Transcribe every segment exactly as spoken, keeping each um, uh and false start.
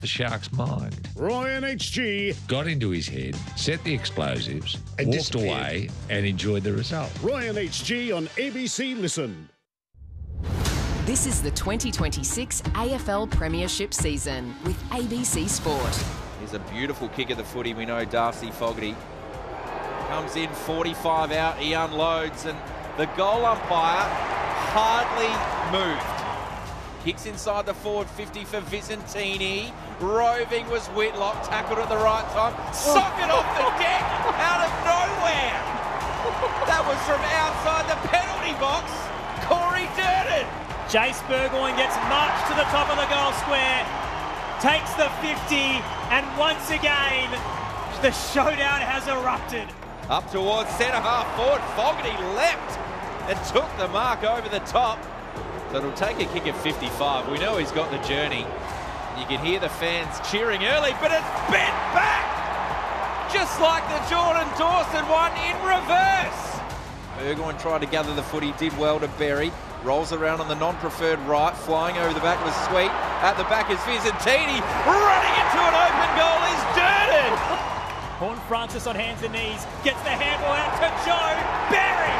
the Sharks' mind. Ryan H G got into his head, set the explosives, and walked away and enjoyed the result. Ryan H G on A B C Listen. This is the twenty twenty-six A F L Premiership season with A B C Sport. Here's a beautiful kick of the footy. We know Darcy Fogarty comes in forty-five out. He unloads and the goal umpire hardly moved. Kicks inside the forward fifty for Vicentini. Roving was Whitlock, tackled at the right time. Socket off the deck out of nowhere. That was from outside the penalty box. Corey Durden. Jace Burgoyne gets marched to the top of the goal square. Takes the fifty, and once again, the showdown has erupted. Up towards centre half forward. Fogarty leapt and took the mark over the top. So it'll take a kick at fifty-five. We know he's got the journey. You can hear the fans cheering early, but it's bent back! Just like the Jordan Dawson one in reverse. Burgoyne tried to gather the footy, did well to bury. Rolls around on the non-preferred right, flying over the back was Sweet. At the back is Vicentini. Running into an open goal is Durden. Horne-Francis on hands and knees, gets the handball out to Joe Berry.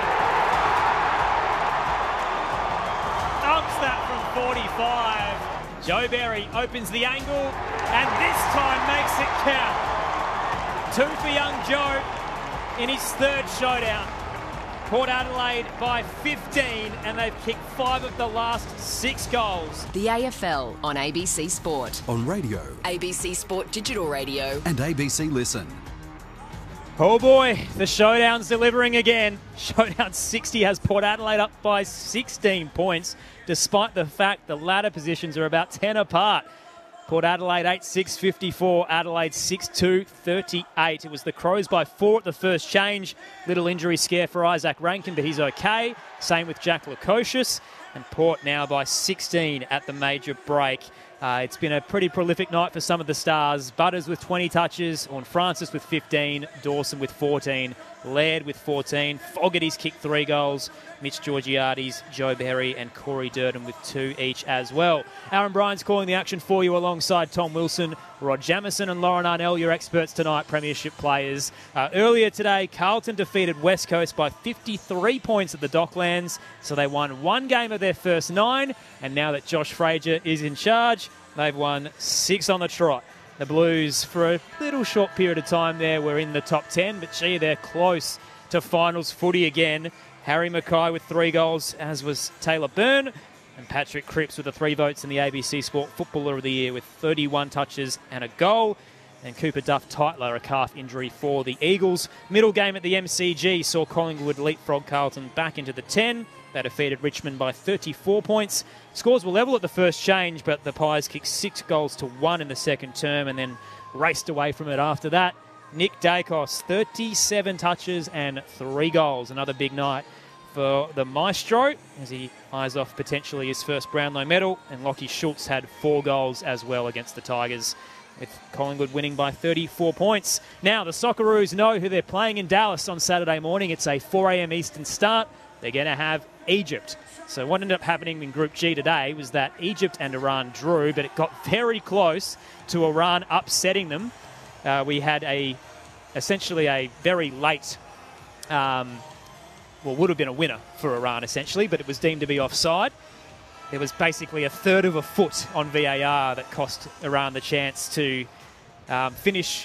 Umps that from forty-five. Joe Berry opens the angle and this time makes it count. Two for young Joe in his third showdown. Port Adelaide by fifteen, and they've kicked five of the last six goals. The A F L on A B C Sport. On radio. A B C Sport Digital Radio. And A B C Listen. Oh boy, the showdown's delivering again. Showdown sixty has Port Adelaide up by sixteen points, despite the fact the ladder positions are about ten apart. Port Adelaide eight six fifty-four, Adelaide six two thirty-eight. It was the Crows by four at the first change. Little injury scare for Isaac Rankin, but he's okay. Same with Jack Lukosius. And Port now by sixteen at the major break. Uh, it's been a pretty prolific night for some of the stars. Butters with twenty touches, Horne-Francis with fifteen, Dawson with fourteen, Laird with fourteen, Fogarty's kicked three goals, Mitch Georgiades, Joe Berry and Corey Durden with two each as well. Aaron Bryan's calling the action for you alongside Tom Wilson, Rod Jamieson and Lauren Arnell, your experts tonight, Premiership players. Uh, earlier today, Carlton defeated West Coast by fifty-three points at the Docklands, so they won one game of their first nine, and now that Josh Frazier is in charge, they've won six on the trot. The Blues, for a little short period of time there, were in the top ten, but gee, they're close to finals footy again. Harry Mackay with three goals, as was Taylor Byrne, and Patrick Cripps with the three votes in the A B C Sport Footballer of the Year with thirty-one touches and a goal. And Cooper Duff-Tytler, a calf injury for the Eagles. Middle game at the M C G saw Collingwood leapfrog Carlton back into the ten. They defeated Richmond by thirty-four points. Scores were level at the first change, but the Pies kicked six goals to one in the second term and then raced away from it after that. Nick Dacos, thirty-seven touches and three goals. Another big night for the Maestro as he eyes off potentially his first Brownlow medal. And Lockie Schultz had four goals as well against the Tigers, with Collingwood winning by thirty-four points. Now, the Socceroos know who they're playing in Dallas on Saturday morning. It's a four a.m. Eastern start. They're going to have Egypt. So what ended up happening in Group G today was that Egypt and Iran drew, but it got very close to Iran upsetting them. Uh, we had a essentially a very late, um, well, would have been a winner for Iran essentially, but it was deemed to be offside. There was basically a third of a foot on V A R that cost Iran the chance to um, finish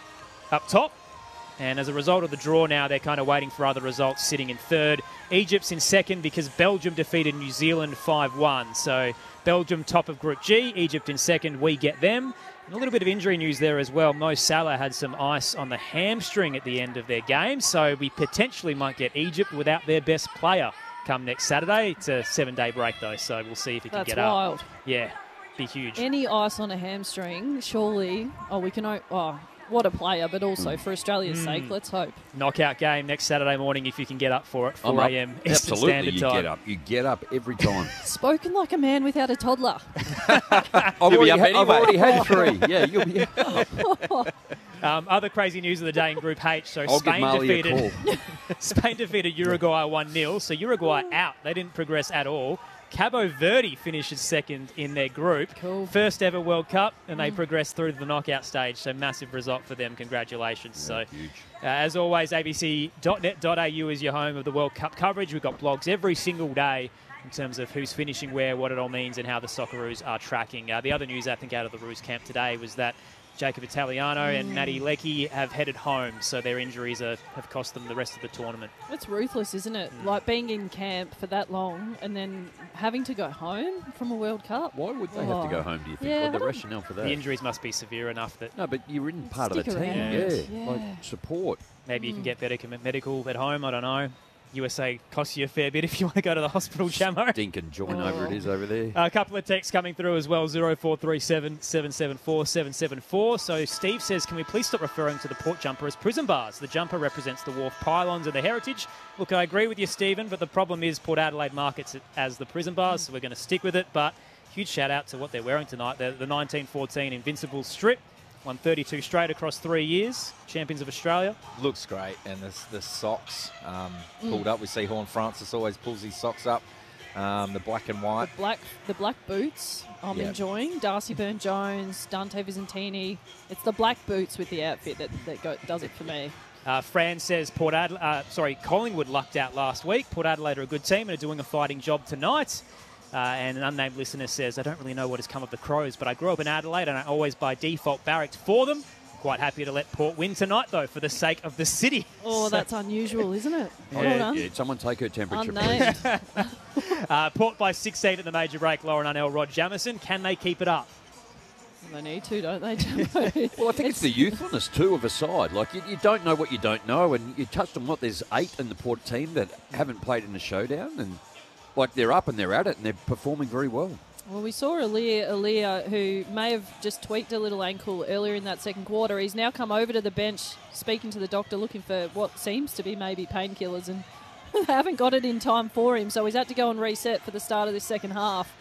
up top. And as a result of the draw now, they're kind of waiting for other results, sitting in third. Egypt's in second because Belgium defeated New Zealand five one. So Belgium top of Group G, Egypt in second, we get them. And a little bit of injury news there as well. Mo Salah had some ice on the hamstring at the end of their game, so we potentially might get Egypt without their best player come next Saturday. It's a seven-day break, though, so we'll see if he can That's get wild. up. Yeah, be huge. Any ice on a hamstring, surely, oh, we can, oh, what a player, but also for Australia's mm. sake, let's hope. Knockout game next Saturday morning if you can get up for it, four a.m. Eastern Absolutely, Standard you Time. get up. You get up every time. Spoken like a man without a toddler. I've, already, up ha- anyway. I've already had three. Yeah, you'll be up. Um, other crazy news of the day in Group H. So I'll Spain give Marley a defeated Spain defeated Uruguay one nil. So Uruguay out. They didn't progress at all. Cabo Verde finishes second in their group. Cool. First ever World Cup, and they progress through to the knockout stage. So massive result for them. Congratulations. Yeah, so, huge. Uh, as always, A B C dot net dot A U is your home of the World Cup coverage. We've got blogs every single day in terms of who's finishing where, what it all means, and how the Socceroos are tracking. Uh, the other news, I think, out of the Roos camp today was that Jacob Italiano mm. and Natty Leckie have headed home, so their injuries are, have cost them the rest of the tournament. It's ruthless, isn't it? Mm. Like being in camp for that long and then having to go home from a World Cup. Why would they oh. have to go home, do you think? Yeah, Well, the rationale for that? The injuries must be severe enough that... No, but you're in part of the Stick team. around. Yeah. Yeah. Like support. Maybe you can get better medical at home, I don't know. U S A costs you a fair bit if you want to go to the hospital, Chamo. Stinking joint Oh. over it is over there. A couple of texts coming through as well, zero four three seven, seven seven four, seven seven four. So Steve says, can we please stop referring to the port jumper as prison bars? The jumper represents the wharf pylons and the heritage. Look, I agree with you, Stephen, but the problem is Port Adelaide markets it as the prison bars, so we're going to stick with it. But huge shout out to what they're wearing tonight. They're the nineteen fourteen Invincible strip. Won thirty-two straight across three years. Champions of Australia. Looks great, and the, the socks um, pulled up. We see Horn Francis always pulls his socks up. Um, the black and white. The black, the black boots I'm Yep. enjoying. Darcy Byrne-Jones, Dante Visentini. It's the black boots with the outfit that, that go, does it for me. Uh, Fran says Port Adelaide, uh, sorry, Collingwood lucked out last week. Port Adelaide are a good team and are doing a fighting job tonight. Uh, and an unnamed listener says, I don't really know what has come of the Crows, but I grew up in Adelaide and I always by default barracked for them. Quite happy to let Port win tonight, though, for the sake of the city. Oh, So, that's unusual, isn't it? Yeah, Well done. Yeah, someone take her temperature, Unnamed. please. uh, Port by sixteen at the major break. Lauren Unnell, Rod Jamieson. Can they keep it up? They need to, don't they, Jumbo? Well, I think it's the youthfulness, too, of a side. Like, you, you don't know what you don't know, and you touched on what, there's eight in the Port team that haven't played in a showdown, and, like, they're up and they're at it, and they're performing very well. Well, we saw Aaliyah, Aaliyah, who may have just tweaked a little ankle earlier in that second quarter. He's now come over to the bench, speaking to the doctor, looking for what seems to be maybe painkillers, and they haven't got it in time for him, so he's had to go and reset for the start of this second half.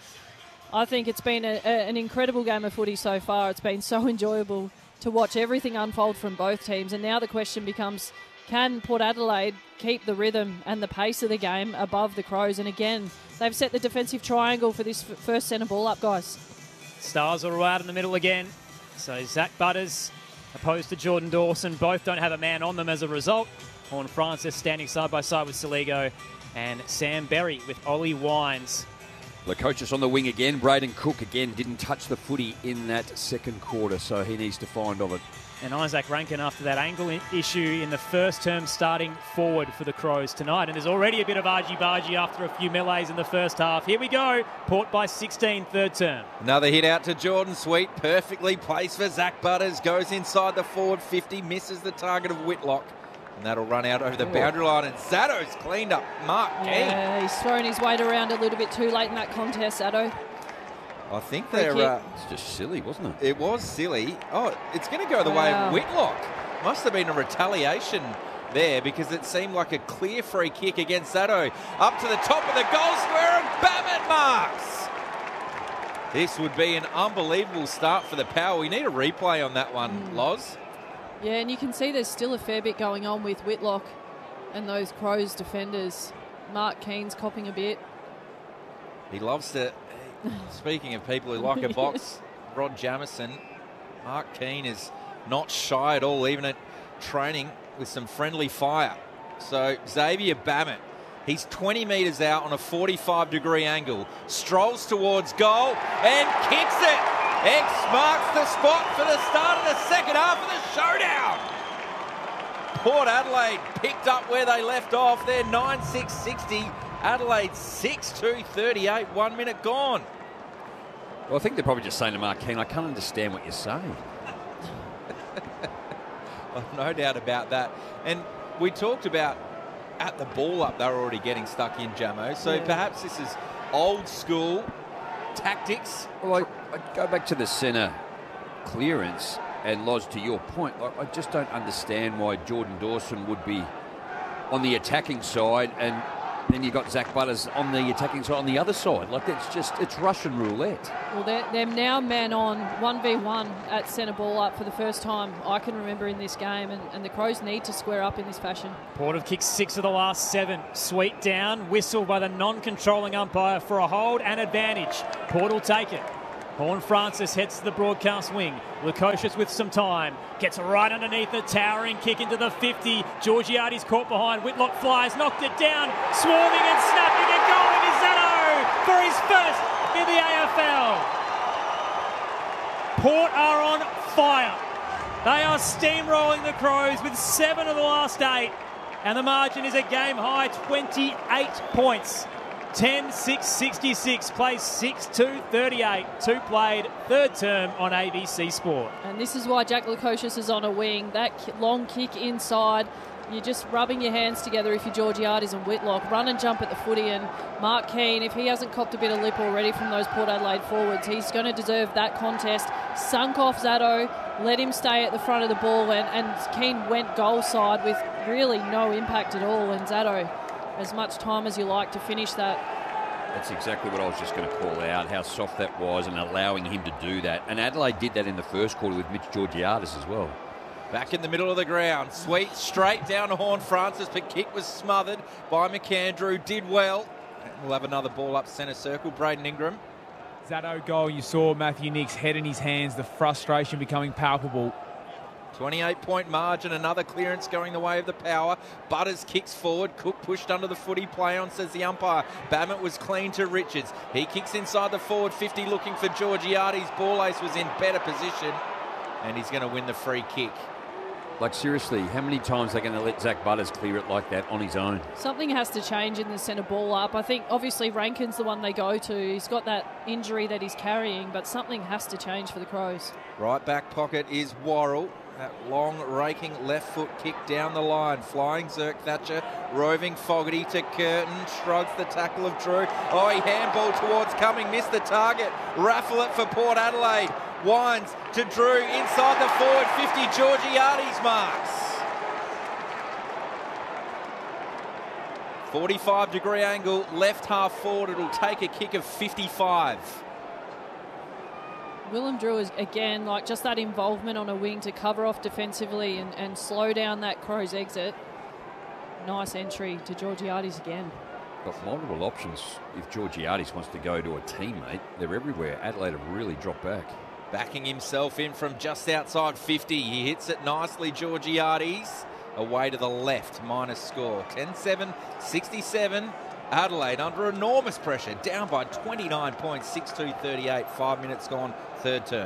I think it's been a, a, an incredible game of footy so far. It's been so enjoyable to watch everything unfold from both teams, and now the question becomes, can Port Adelaide keep the rhythm and the pace of the game above the Crows? And again, they've set the defensive triangle for this f- first centre ball up, guys. Stars are all out in the middle again. So Zach Butters opposed to Jordan Dawson. Both don't have a man on them as a result. Horn Francis standing side by side with Saligo, and Sam Berry with Ollie Wines. The coach is on the wing again. Braden Cook again didn't touch the footy in that second quarter, so he needs to find of it. And Isaac Rankin after that ankle i- issue in the first term starting forward for the Crows tonight. And there's already a bit of argy-bargy after a few melees in the first half. Here we go. Port by sixteen, third term. Another hit out to Jordan Sweet. Perfectly placed for Zach Butters. Goes inside the forward fifty. Misses the target of Whitlock. And that'll run out over the boundary line. And Sado's cleaned up Mark Key. Yeah, he's thrown his weight around a little bit too late in that contest, Addo. I think Free they're... kick. Uh, It's just silly, wasn't it? it was silly. Oh, it's going to go the way Wow. of Whitlock. Must have been a retaliation there because it seemed like a clear free kick against Sado. Up to the top of the goal square and Babbitt marks. This would be an unbelievable start for the Power. We need a replay on that one, Loz. Yeah, and you can see there's still a fair bit going on with Whitlock and those Crows defenders. Mark Keen's copping a bit. He loves to... Speaking of people who like a box, Rod Jamieson, Mark Keane is not shy at all, even at training with some friendly fire. So Xavier Babbitt, he's twenty metres out on a forty-five degree angle, strolls towards goal and kicks it. X marks the spot for the start of the second half of the showdown. Port Adelaide picked up where they left off. They're nine six sixty. Adelaide six two thirty-eight, one minute gone. Well, I think they're probably just saying to Mark Keane, I can't understand what you're saying. Well, no doubt about that. And we talked about at the ball up, they were already getting stuck in, Jamo. So Yeah. perhaps this is old school tactics. Well, I, I go back to the centre clearance, and Loz, to your point, like, I just don't understand why Jordan Dawson would be on the attacking side and Then you've got Zach Butters on the attacking side on the other side. Like, it's just, it's Russian roulette. Well, they're, they're now man on one v one at centre ball up for the first time I can remember in this game, and, and the Crows need to square up in this fashion. Port have kicked six of the last seven. Sweet down, whistle by the non-controlling umpire for a hold and advantage. Port will take it. Horne-Francis heads to the broadcast wing. Lukosius with some time. Gets right underneath the towering kick into the fifty. Georgiades caught behind. Whitlock flies, knocked it down. Swarming and snapping and going is Zatto for his first in the A F L. Port are on fire. They are steamrolling the Crows with seven of the last eight. And the margin is a game high twenty-eight points. ten six sixty-six, plays six two thirty-eight. Two played, third term on A B C Sport. And this is why Jack Lukosius is on a wing. That long kick inside, you're just rubbing your hands together if you're Georgiades and Whitlock. Run and jump at the footy, and Mark Keane, if he hasn't copped a bit of lip already from those Port Adelaide forwards, he's going to deserve that contest. Sunk off Zatto, let him stay at the front of the ball, and, and Keane went goal side with really no impact at all, and Zatto, as much time as you like to finish that. That's exactly what I was just going to call out, how soft that was and allowing him to do that. And Adelaide did that in the first quarter with Mitch Georgiades as well. Back in the middle of the ground. Sweet straight down to Horne-Francis, but kick was smothered by McAndrew. Did well. And we'll have another ball up centre circle. Braden Ingram. Zatto goal, you saw Matthew Nicks' head in his hands, the frustration becoming palpable. twenty-eight point margin, another clearance going the way of the Power. Butters kicks forward. Cook pushed under the footy. Play on, says the umpire. Babbitt was clean to Richards. He kicks inside the forward fifty, looking for Georgiades. Ball ace was in better position, and he's going to win the free kick. Like, seriously, how many times are they going to let Zach Butters clear it like that on his own? Something has to change in the centre ball up. I think, obviously, Rankin's the one they go to. He's got that injury that he's carrying, but something has to change for the Crows. Right back pocket is Worrell. That long raking left foot kick down the line. Flying Zerk Thatcher, roving Fogarty to Curtin. Shrugs the tackle of Drew. Oh, he handball towards Cumming, missed the target. Raffle it for Port Adelaide. Winds to Drew inside the forward fifty. Georgiades marks. forty-five degree angle, left half forward. It'll take a kick of fifty-five. Willem Drew is, again, like just that involvement on a wing to cover off defensively and, and slow down that Crows exit. Nice entry to Georgiades again. Got multiple options. If Georgiades wants to go to a teammate, they're everywhere. Adelaide have really dropped back. Backing himself in from just outside fifty. He hits it nicely, Georgiades. Away to the left, minus score. ten seven sixty-seven. Adelaide under enormous pressure, down by twenty-nine points, six two thirty-eight, five minutes gone, third term.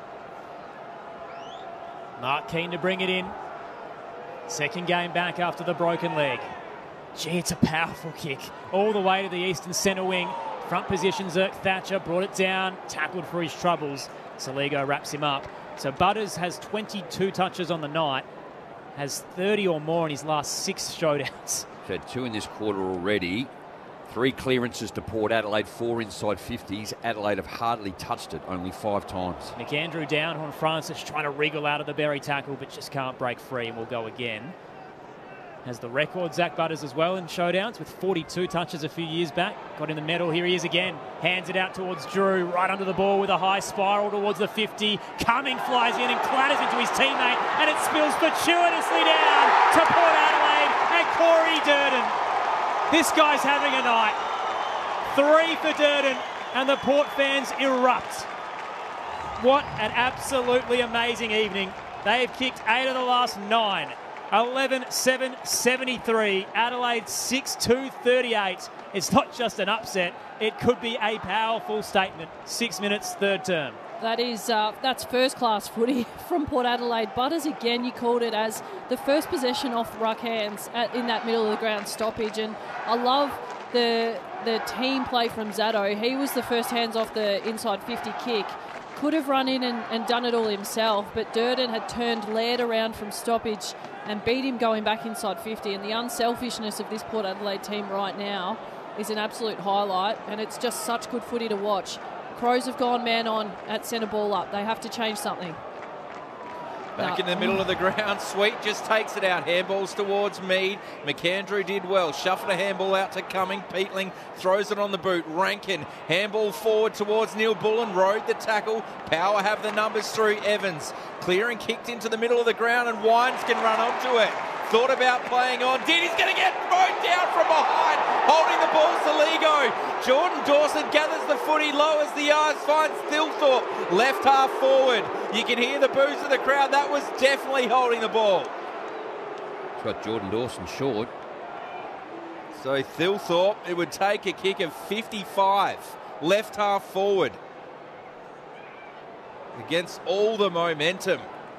Mark Keane to bring it in. Second game back after the broken leg. Gee, it's a powerful kick. All the way to the eastern centre wing. Front position, Zerk Thatcher brought it down, tackled for his troubles. Saligo wraps him up. So Butters has twenty-two touches on the night, has thirty or more in his last six showdowns. He's had two in this quarter already. Three clearances to Port Adelaide, four inside fifties. Adelaide have hardly touched it, only five times. McAndrew down, Horne-Francis trying to wriggle out of the Berry tackle, but just can't break free and will go again. Has the record, Zach Butters as well in showdowns with forty-two touches a few years back. Got in the medal, here he is again. Hands it out towards Drew, right under the ball with a high spiral towards the fifty. Cumming flies in and clatters into his teammate, and it spills fortuitously down to Port Adelaide and Corey Durden. This guy's having a night. Three for Durden, and the Port fans erupt. What an absolutely amazing evening. They've kicked eight of the last nine. eleven seven seventy-three. Adelaide six two thirty-eight. It's not just an upset. It could be a powerful statement. Six minutes, third term. That is, uh, that's first-class footy from Port Adelaide. Butters, again, you called it as the first possession off ruck hands at, in that middle of the ground stoppage. And I love the the team play from Zatto. He was the first hands off the inside fifty kick. Could have run in and, and done it all himself, but Durden had turned Laird around from stoppage and beat him going back inside fifty. And the unselfishness of this Port Adelaide team right now is an absolute highlight, and it's just such good footy to watch. Crows have gone man on at centre ball up. They have to change something. Back No. in the middle of the ground, Sweet just takes it out. Handballs towards Mead. McAndrew did well. Shuffled a handball out to Cumming. Peatling throws it on the boot. Rankin, handball forward towards Neil Bullen. Rode the tackle. Power have the numbers through. Evans clearing, kicked into the middle of the ground, and Wines can run onto it. Thought about playing on. Did. He's going to get thrown down from behind. Holding the ball, Saligo. Jordan Dawson gathers the footy, lowers the yards, finds Thilthorpe. Left half forward. You can hear the boos of the crowd. That was definitely holding the ball. It's got Jordan Dawson short. So Thilthorpe, it would take a kick of fifty-five. Left half forward. Against all the momentum.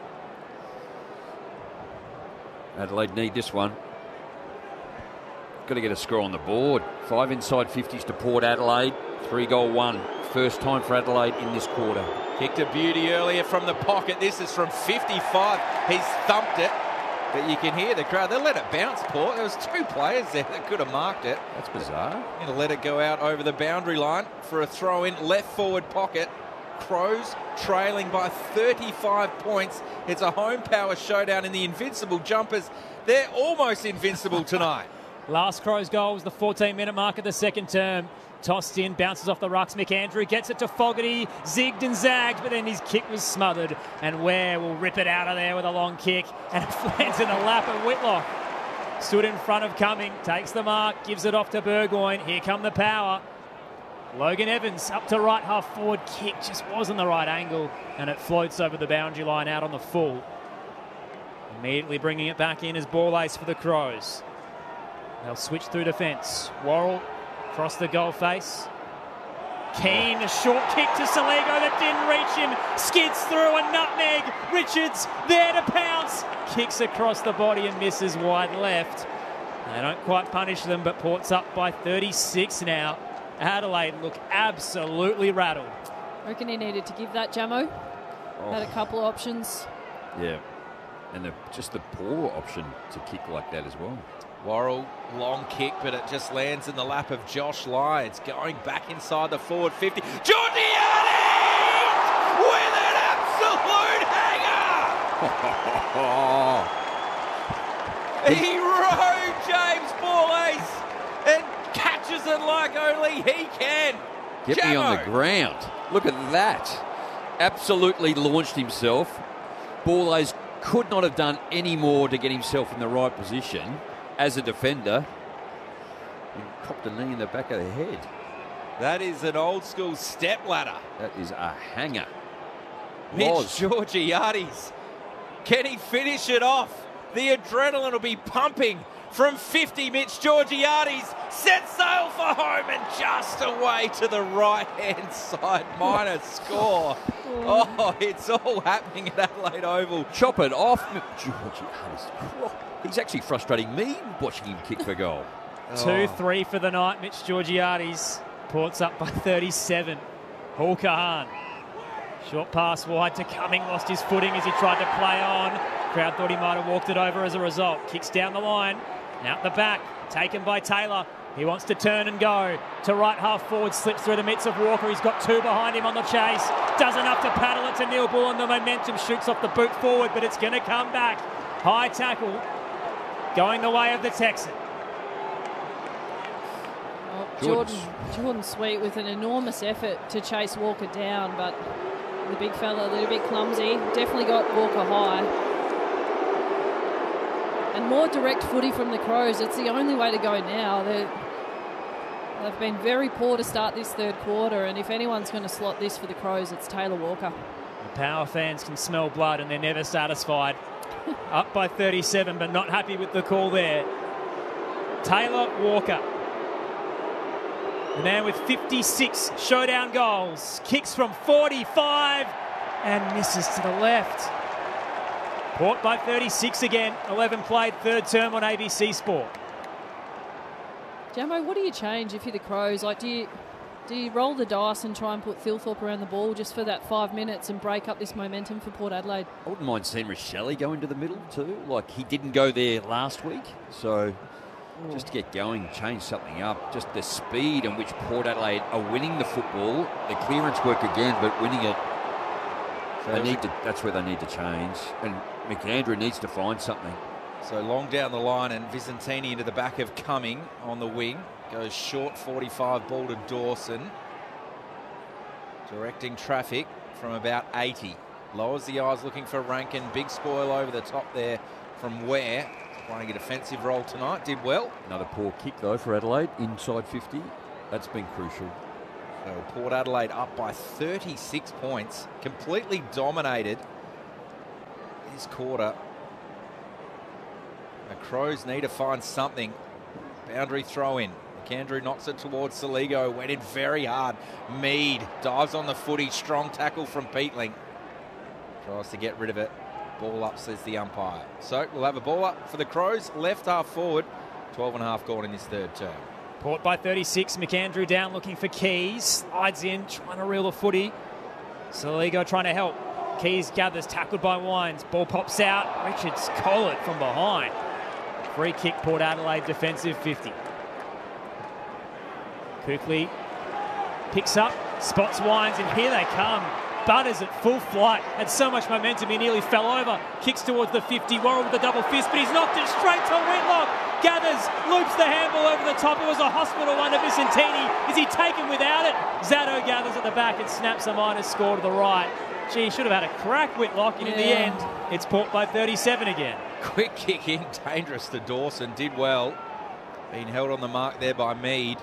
Adelaide need this one. Got to get a score on the board. Five inside fifties to Port Adelaide. Three goal one. First time for Adelaide in this quarter. Kicked a beauty earlier from the pocket. This is from fifty-five. He's thumped it. But you can hear the crowd. They'll let it bounce, Port. There was two players there that could have marked it. That's bizarre. Going to let it go out over the boundary line for a throw in. Left forward pocket. Crows trailing by thirty-five points. It's a home power showdown in the Invincible Jumpers. They're almost invincible tonight. Last Crows goal was the fourteen-minute mark of the second term. Tossed in, bounces off the rucks. McAndrew gets it to Fogarty, zigged and zagged, but then his kick was smothered. And Ware will rip it out of there with a long kick, and it lands in the lap of Whitlock. Stood in front of Cumming, takes the mark, gives it off to Burgoyne. Here come the power. Logan Evans up to right half forward, kick just wasn't the right angle, and it floats over the boundary line out on the full. Immediately bringing it back in as ball ace for the Crows. They'll switch through defence. Worrell across the goal face. Keane, a short kick to Saligo that didn't reach him. Skids through a nutmeg. Richards there to pounce. Kicks across the body and misses wide left. They don't quite punish them, but Port's up by thirty-six now. Adelaide look absolutely rattled. I reckon he needed to give that, Jamo. Oh. Had a couple of options. Yeah. And the, just the poor option to kick like that as well. Worrell, long kick, but it just lands in the lap of Josh Lai. It's going back inside the forward fifty. Georgiades with an absolute hanger! He rode James Ball-Ace and catches it like only he can. Get Jamo. me on the ground. Look at that. Absolutely launched himself. Ball-Ace could not have done any more to get himself in the right position as a defender. And copped a knee in the back of the head. That is an old school step ladder. That is a hanger. Mitch Was. Georgiades. Can he finish it off? The adrenaline will be pumping from fifty. Mitch Georgiades set sail for home and just away to the right-hand side. Minor score. Oh, it's all happening at Adelaide Oval. Chop it off. Georgiades. He's actually frustrating me watching him kick for goal. two three for the night. Mitch Georgiades. Port's up by thirty-seven. Hul Kahan. Short pass wide to Cumming. Lost his footing as he tried to play on. Crowd thought he might have walked it over as a result. Kicks down the line. Out the back. Taken by Taylor. He wants to turn and go. To right half forward. Slips through the midst of Walker. He's got two behind him on the chase. Does enough to paddle it to Neil Bullen. The momentum shoots off the boot forward, but it's going to come back. High tackle. Going the way of the Texan. Oh, Jordan, Jordan Sweet with an enormous effort to chase Walker down, but the big fella a little bit clumsy. Definitely got Walker high. And more direct footy from the Crows. It's the only way to go now. They're, they've been very poor to start this third quarter, and if anyone's going to slot this for the Crows, it's Taylor Walker. The Power fans can smell blood and they're never satisfied. Up by thirty-seven, but not happy with the call there. Taylor Walker. The man with fifty-six showdown goals. Kicks from forty-five and misses to the left. Port by thirty-six again. eleven played, third term on A B C Sport. Jamo, what do you change if you're the Crows? Like, do you do you roll the dice and try and put Thilthorpe around the ball just for that five minutes and break up this momentum for Port Adelaide? I wouldn't mind seeing Rochelle go into the middle too. Like, he didn't go there last week. So just to get going, change something up. Just the speed in which Port Adelaide are winning the football. The clearance work again, but winning it They need to, that's where they need to change. And McAndrew needs to find something. So long down the line, and Vicentini into the back of Cumming on the wing. Goes short forty-five, ball to Dawson. Directing traffic from about eighty. Lowers the eyes looking for Rankin. Big spoil over the top there from Ware. Playing a defensive role tonight. Did well. Another poor kick, though, for Adelaide. Inside fifty. That's been crucial. So Port Adelaide up by thirty-six points. Completely dominated this quarter. The Crows need to find something. Boundary throw in. McAndrew knocks it towards Saligo. Went in very hard. Mead dives on the footy. Strong tackle from Peatling. Tries to get rid of it. Ball up, says the umpire. So we'll have a ball up for the Crows. Left half forward. twelve and a half gone in this third term. Port by thirty-six. McAndrew down looking for Keys. Slides in, trying to reel the footy. Saligo trying to help. Keys gathers, tackled by Wines. Ball pops out. Richards collared from behind. Free kick, Port Adelaide defensive fifty. Kuechly picks up, spots Wines, and here they come. Butters at full flight. Had so much momentum, he nearly fell over. Kicks towards the fifty. Worrell with the double fist, but he's knocked it straight to Whitlock. Gathers, loops the handball over the top. It was a hospital under Vicentini. Is he taken without it? Zatto gathers at the back and snaps a minus score to the right. Gee, he should have had a crack, Whitlock, and yeah. in the end, it's Port by thirty-seven again. Quick kick in, dangerous to Dawson. Did well. Being held on the mark there by Mead.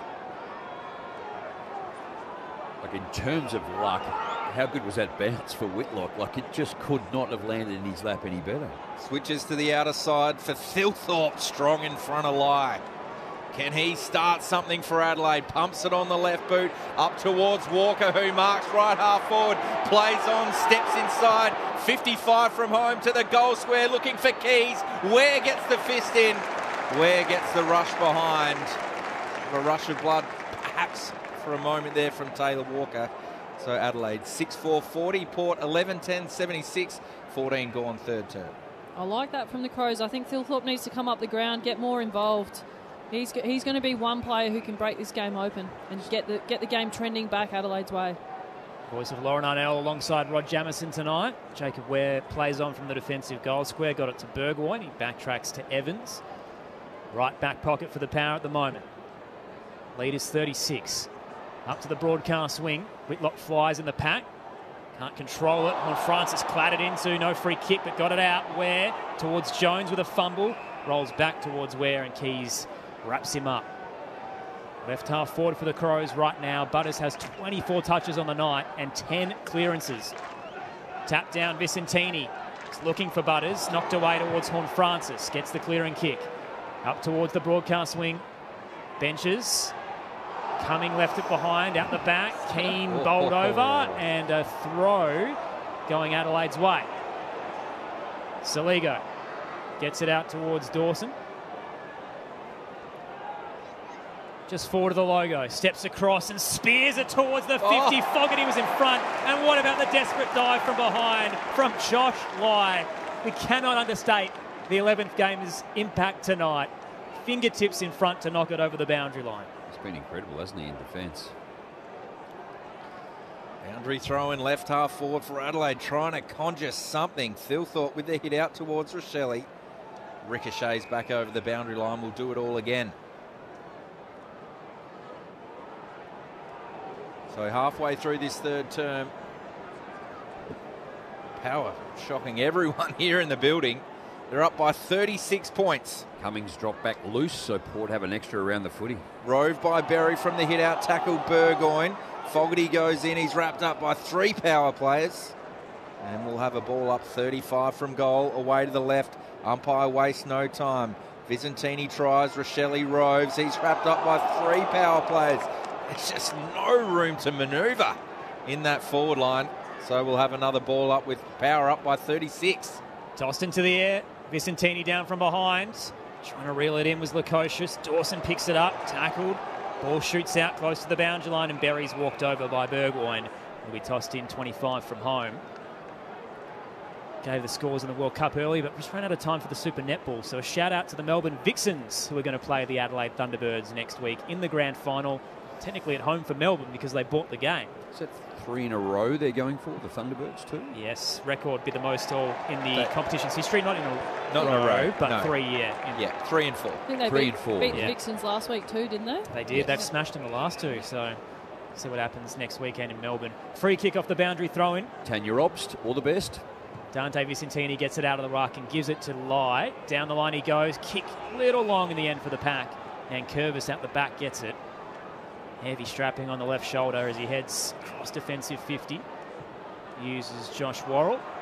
Like, in terms of luck, how good was that bounce for Whitlock? Like, it just could not have landed in his lap any better. Switches to the outer side for Thilthorpe, strong in front of line. Can he start something for Adelaide? Pumps it on the left boot, up towards Walker, who marks right half forward, plays on, steps inside, fifty-five from home to the goal square, looking for Keys. Ware gets the fist in. Ware gets the rush behind. A rush of blood, perhaps, for a moment there from Taylor Walker. So Adelaide six four forty, Port eleven ten seventy-six, fourteen gone third term. I like that from the Crows. I think Thilthorpe needs to come up the ground, get more involved. He's he's going to be one player who can break this game open and get the get the game trending back Adelaide's way. Voice of Lauren Arnell alongside Rod Jamison tonight. Jacob Ware plays on from the defensive goal square, got it to Burgoyne. He backtracks to Evans. Right back pocket for the Power at the moment. Lead is thirty-six. Up to the broadcast wing. Whitlock flies in the pack. Can't control it. When Francis clattered into, no free kick, but got it out. Ware towards Jones with a fumble. Rolls back towards Ware and Keys wraps him up. Left half forward for the Crows right now. Butters has twenty-four touches on the night and ten clearances. Tap down Vicentini. He's looking for Butters. Knocked away towards Horn Francis. Gets the clearing kick. Up towards the broadcast wing. Benches. Cumming left it behind, out the back. Keane bowled over, and a throw going Adelaide's way. Saligo gets it out towards Dawson. Just forward of the logo, steps across and spears it towards the fifty. Oh. Fogarty was in front, and what about the desperate dive from behind from Josh Lai? We cannot understate the eleventh game's impact tonight. Fingertips in front to knock it over the boundary line. He's been incredible, hasn't he, in defence? Boundary throw in left half forward for Adelaide, trying to conjure something. Thilthorpe with the hit out towards Rochelle. Ricochets back over the boundary line. We'll do it all again. So halfway through this third term, Power shocking everyone here in the building. They're up by thirty-six points. Cummings dropped back loose, so Port have an extra around the footy. Rove by Berry from the hit-out tackle, Burgoyne. Fogarty goes in. He's wrapped up by three Power players. And we'll have a ball up thirty-five from goal, away to the left. Umpire wastes no time. Vicentini tries, Rochelle roves. He's wrapped up by three Power players. It's just no room to manoeuvre in that forward line. So we'll have another ball up with Power up by thirty-six. Tossed into the air. Vicentini down from behind. Trying to reel it in was Lukosius. Dawson picks it up. Tackled. Ball shoots out close to the boundary line, and Berry's walked over by Burgoyne. Will be tossed in twenty-five from home. Gave the scores in the World Cup early, but just ran out of time for the Super Netball. So a shout out to the Melbourne Vixens, who are going to play the Adelaide Thunderbirds next week in the grand final. Technically at home for Melbourne because they bought the game. Is that three in a row they're going for, the Thunderbirds too. Yes, record be the most all in the They- competition's history. Not in a, Not in a row, but no. three, yeah. In- Yeah, three and four. I think they Three beat, and four. beat Yeah. the Vixens last week too, didn't they? They did. They've smashed them the last two, so see what happens next weekend in Melbourne. Free kick off the boundary, throw in. Tanya Obst, all the best. Dante Vicentini gets it out of the ruck and gives it to Lai. Down the line he goes. Kick little long in the end for the pack. And Curvis out the back gets it. Heavy strapping on the left shoulder as he heads across defensive fifty. Uses Josh Worrell.